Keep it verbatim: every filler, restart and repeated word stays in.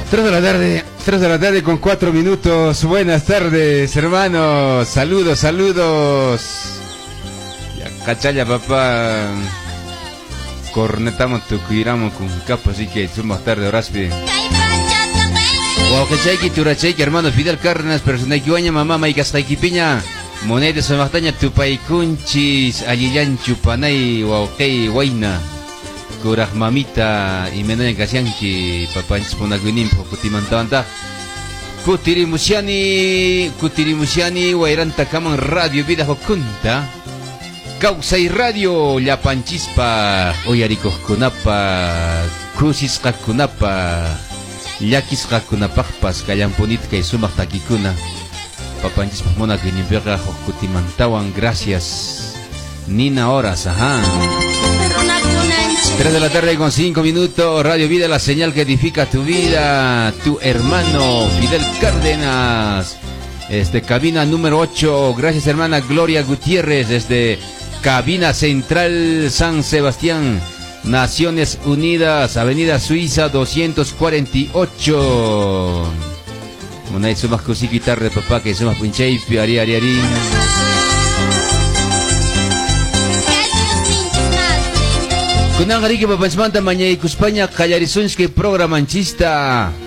tres de la tarde, tres de la tarde con cuatro minutos. Buenas tardes, hermanos. Saludos, saludos. Ya cachaya, papá. Cornetamos tu cuiramos con capo, así que somos tarde, Oraspi. Wow, cachayki, turachayki, hermano Fidel Cárdenas, persona que guaña mamá, maikastayki piña. Moneda somachtaña tupay kunchis, alillan chupanay, wow, kay, guayna. Kuraj mamita y menayan kasianki papanchis punakunim putimantawanta kutirimusiani kutirimusiani wairanta kaman radio vida hokunta Kausay radio llapanchispa uyarikuqkunapa kusisqakunapa llakisqakunapaqpas kallampunit kay sumaq takikuna papanchispa munakuñinpiqa kutimantawan. Gracias Nina Horas, ajá. tres de la tarde con cinco minutos. Radio Vida, la señal que edifica tu vida. Tu hermano Fidel Cárdenas. Este, cabina número ocho. Gracias, hermana Gloria Gutiérrez. Desde cabina central San Sebastián, Naciones Unidas, Avenida Suiza doscientos cuarenta y ocho. Una vez más cosí guitarra, papá, que somos pinchay, ari, ari, ari. Kunang hari ke papansmanta manyay kuspanya kayarisunske programanchista.